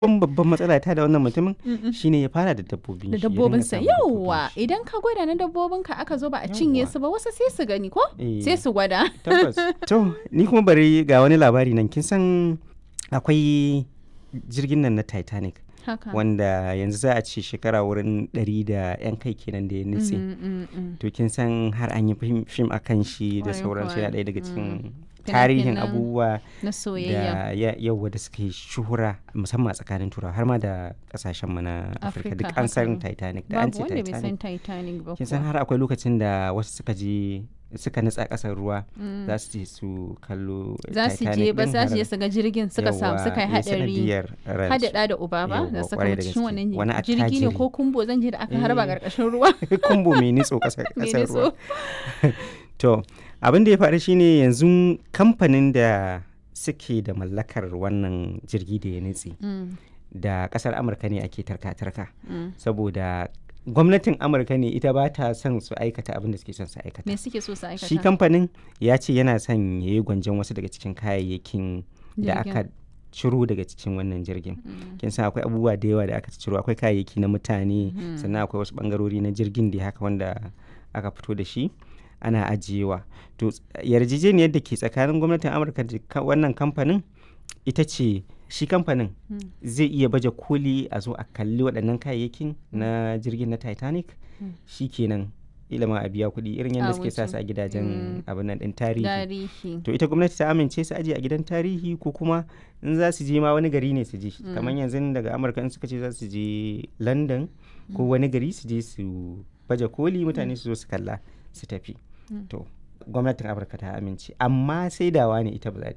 babban matsala ta da wannan mutumin Mm-mm. shine ya fara da dabbobin Da shi, ya dinga dabbobinsa samun dabbobin yauwa shi. idan ka gwada na dabbobinka aka zo ba a cinye Yawwa. su ba wasu sai su gani ko Eh. sai su gwada. Tabbas. To, ni kuma bari ga wani labari nan kin san akwai jirgin nan na Titanic Haka. wanda yanzu za a ce shekara wurin 100 da 'yan kai kenan da ya nutse. To kin san har an yi fim a kan shi da Kwarai sauransu kuwa. yana ɗaya daga cikin Fina-finan tarihin abubuwa na soyayya. da yauwa da suka yi shuhura musamman a tsakanin turawa har ma da kasashenmu na Afirka duk an san haka. Titanic da an Babu ce wanda bai san Titanic. Titanic ba Kin san kuwa. har akwai lokacin da wasu suka nutsa ƙasar ruwa za su je su kallo Za su je Titanic ba ɗin za su je har- su ga jirgin suka samu Yawwa, suka yi ya haɗari. sanadiyar ransu. Hada da uba ba da Yawwa, suka kwarai mutu da cikin gaske. wannan Wani jirgi ne attajiri. ko kumbo zan je da aka harba Eh. ƙarƙashin ruwa. Kumbo mai nitso ƙasar Me ƙasar ne ruwa. so? To, abin da ya faru shine yanzu kamfanin da suke da mallakar wannan jirgi da ya nutse Mm, da ƙasar Amurka ne ake tarka-tarka mm. saboda gwamnatin Amurka ne ita ba ta son su aikata abin da suke son su aikata. Me suke so su Shi aikata? kamfanin ya ce yana son ya yi gwanjon wasu daga cikin kayayyakin da Jirgin. aka ciro daga cikin wannan jirgin. Mm, Kin san akwai abubuwa da yawa da aka ciro, akwai kayayyaki na mutane Mhm. sannan akwai wasu bangarori na jirgin da haka wanda aka fito da shi ana ajiyewa. To yarjejeniyar da ke tsakanin gwamnatin Amurka da wannan kamfanin ita ce shi kamfanin mm. zai iya baje koli a zo a kalli waɗannan kayayyakin na jirgin na Titanic Mm. shi kenan ilama a biya kuɗi irin yadda A suke sa wuce. su a gidajen abin nan ɗin tarihi. Tarihi. To ita gwamnati ta amince su aje a gidan tarihi ko kuma in za su je ma wani gari ne su je kamar yanzu daga Amurka in suka ce za su je London ko wani gari su je su baje koli mutane su zo su kalla su tafi. To gwamnatin Amurka ta amince amma saidawa ne ita ba za